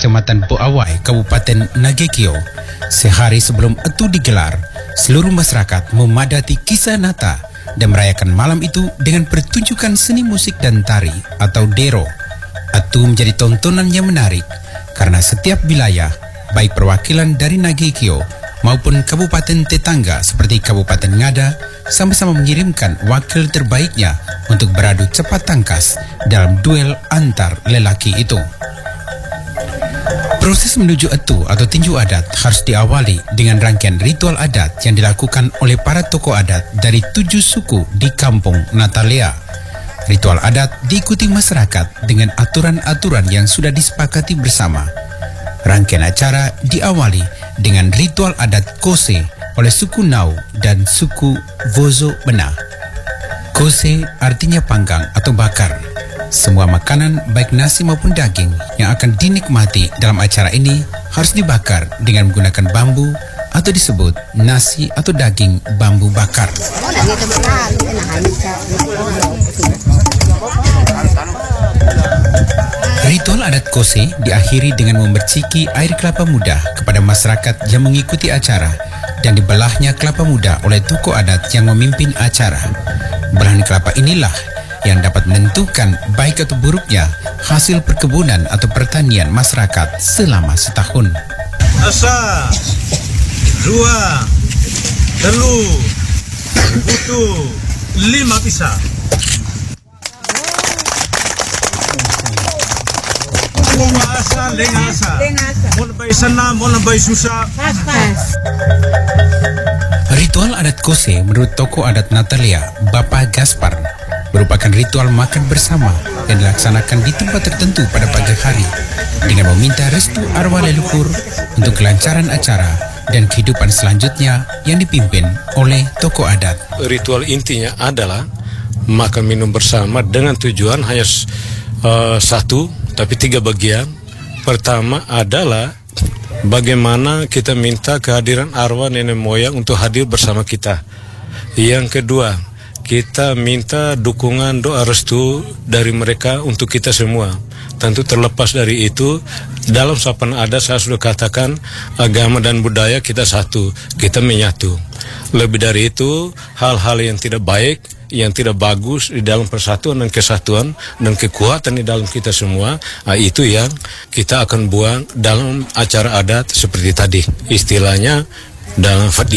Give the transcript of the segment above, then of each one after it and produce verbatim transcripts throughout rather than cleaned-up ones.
Kecamatan Boawai, Kabupaten Nagekio. Sehari sebelum Atu digelar, seluruh masyarakat memadati Kisah Nata dan merayakan malam itu dengan pertunjukan seni musik dan tari atau dero. Atu menjadi tontonan yang menarik karena setiap wilayah, baik perwakilan dari Nagekio maupun kabupaten tetangga seperti Kabupaten Ngada, sama-sama mengirimkan wakil terbaiknya untuk beradu cepat tangkas dalam duel antar lelaki itu. Proses menuju Atu atau tinju adat harus diawali dengan rangkaian ritual adat yang dilakukan oleh para tokoh adat dari tujuh suku di kampung Natalea. Ritual adat diikuti masyarakat dengan aturan-aturan yang sudah disepakati bersama. Rangkaian acara diawali dengan ritual adat Kose oleh suku Nau dan suku Vozo Bena. Kose artinya panggang atau bakar. Semua makanan baik nasi maupun daging yang akan dinikmati dalam acara ini harus dibakar dengan menggunakan bambu atau disebut nasi atau daging bambu bakar. Ritual adat Kose diakhiri dengan memerciki air kelapa muda kepada masyarakat yang mengikuti acara dan dibelahnya kelapa muda oleh tokoh adat yang memimpin acara. Belahan kelapa inilah yang dapat menentukan baik atau buruknya hasil perkebunan atau pertanian masyarakat selama setahun. Asa, dua, telu, putu, lima pisah. Asa, lengasa. Mau lebih senang, mau lebih susah. Ritual adat Kose menurut tokoh adat Natalea, Bapak Gaspar, merupakan ritual makan bersama yang dilaksanakan di tempat tertentu pada pagi hari dengan meminta restu arwah leluhur untuk kelancaran acara dan kehidupan selanjutnya yang dipimpin oleh tokoh adat. Ritual intinya adalah makan minum bersama dengan tujuan hanya uh, satu tapi tiga bagian. Pertama adalah bagaimana kita minta kehadiran arwah nenek moyang untuk hadir bersama kita. Yang kedua, kita minta dukungan doa restu dari mereka untuk kita semua. Tentu terlepas dari itu, dalam sapaan adat saya sudah katakan agama dan budaya kita satu, kita menyatu. Lebih dari itu, hal-hal yang tidak baik, yang tidak bagus di dalam persatuan dan kesatuan dan kekuatan di dalam kita semua, itu yang kita akan buang dalam acara adat seperti tadi. Istilahnya dalam fadih.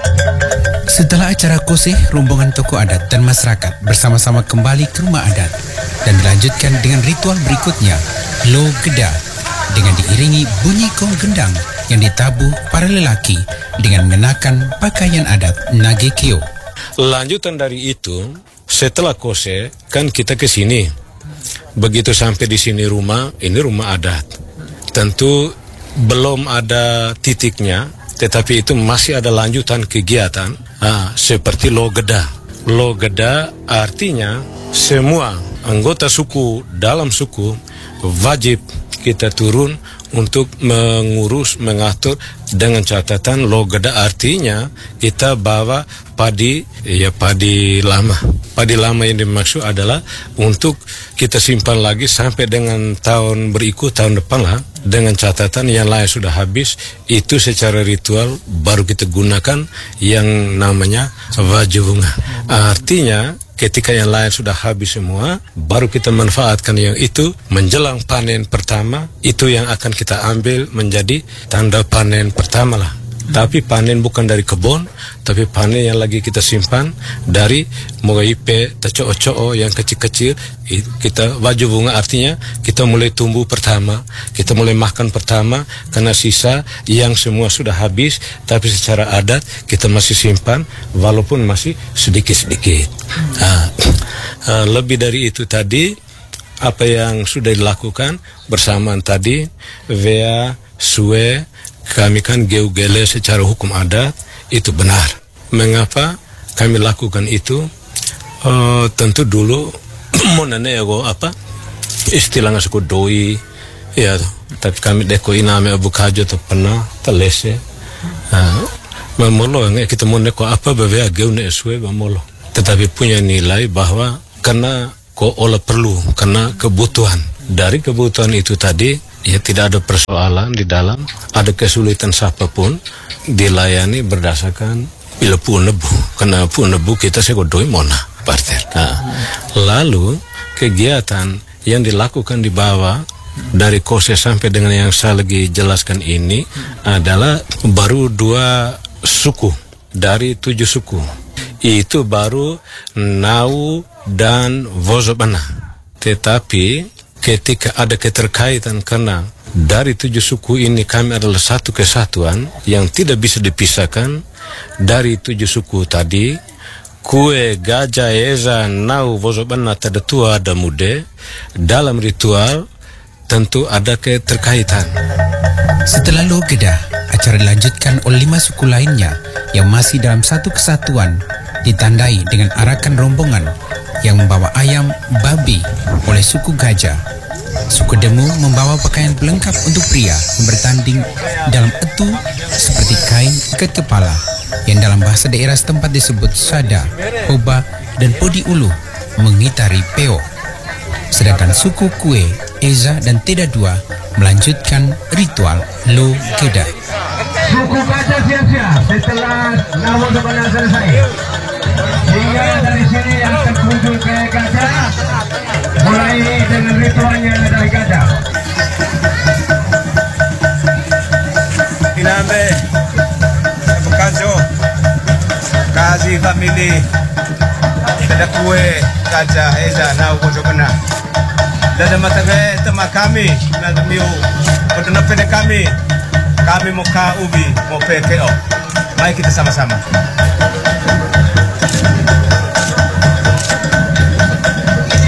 Setelah acara Kose, rombongan tokoh adat dan masyarakat bersama-sama kembali ke rumah adat dan dilanjutkan dengan ritual berikutnya, Lo Geda, dengan diiringi bunyi kong gendang yang ditabuh para lelaki dengan mengenakan pakaian adat Nagekio. Lanjutan dari itu, setelah Kose kan kita ke sini. Begitu sampai di sini rumah, ini rumah adat. Tentu belum ada titiknya, tetapi itu masih ada lanjutan kegiatan ah, seperti Logeda. Logeda artinya semua anggota suku dalam suku wajib kita turun untuk mengurus, mengatur dengan catatan Logeda artinya kita bawa padi, ya padi lama. Padi lama yang dimaksud adalah untuk kita simpan lagi sampai dengan tahun berikut, tahun depan lah. Dengan catatan yang lain sudah habis, itu secara ritual baru kita gunakan yang namanya wajah bunga. Artinya ketika yang lain sudah habis semua, baru kita manfaatkan yang itu menjelang panen pertama, itu yang akan kita ambil menjadi tanda panen pertama lah. Tapi panen bukan dari kebun, tapi panen yang lagi kita simpan dari moipe, taco-co yang kecil-kecil. Kita wajah bunga artinya kita mulai tumbuh pertama, kita mulai makan pertama, karena sisa yang semua sudah habis, tapi secara adat kita masih simpan walaupun masih sedikit-sedikit. Nah, lebih dari itu tadi, apa yang sudah dilakukan bersamaan tadi, Vea, Sue, kami kan geugele secara hukum adat, itu benar. Mengapa kami lakukan itu? Uh, tentu dulu mau nenek go apa istilahnya suku doi, ya. Tapi kami deko iname abu kajo tu pernah telese. Memolo nggak kita mau neko apa bevea geu ne eswe memolo. Tetapi punya nilai bahwa karena ko olah perlu, karena kebutuhan. Dari kebutuhan itu tadi ya tidak ada persoalan di dalam, ada kesulitan siapapun dilayani berdasarkan bila pu nebu, karena pu nebu kita segodoi mona parter. Nah, lalu kegiatan yang dilakukan di bawah dari Kose sampai dengan yang saya lagi jelaskan ini adalah baru dua suku dari tujuh suku. Itu baru Nau dan Vozobana. Tetapi ketika ada keterkaitan karena dari tujuh suku ini kami adalah satu kesatuan yang tidak bisa dipisahkan dari tujuh suku tadi, Kue, Gajah, Eza, Nau, Vozobana, Tadatua, ada Mude, dalam ritual tentu ada keterkaitan. Setelah Logeda, acara dilanjutkan oleh lima suku lainnya yang masih dalam satu kesatuan, ditandai dengan arakan rombongan yang membawa ayam, babi oleh suku Gajah. Suku Demu membawa pakaian pelengkap untuk pria yang bertanding dalam etu seperti kain ikat kepala yang dalam bahasa daerah setempat disebut sada, hoba, dan podi ulu mengitari peo. Sedangkan suku Kue, Eza, dan Teda Dua melanjutkan ritual Logeda. Suku Gajah siap-siap setelah Nau Vozobana selesai. Hingga dari sini yang terkunjung ke Gajah, mulai dengan ritualnya dari Gajah. Iname, Bekanjo, Kazi family, Teda Kue, Gajah, Eza, Nau Vozobana. Dan matangay tema kami na damiyo pagna pede kami kami mo ka ubi mo pekeo. Mari kita sama-sama.